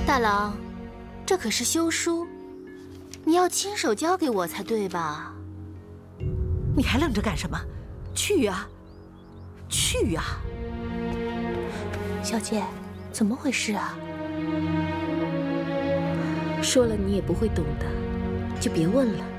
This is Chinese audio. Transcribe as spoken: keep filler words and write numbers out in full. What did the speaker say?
大郎，这可是休书，你要亲手交给我才对吧？ 你还愣着干什么？去呀，去呀！ 小姐，怎么回事啊？说了你也不会懂的，就别问了。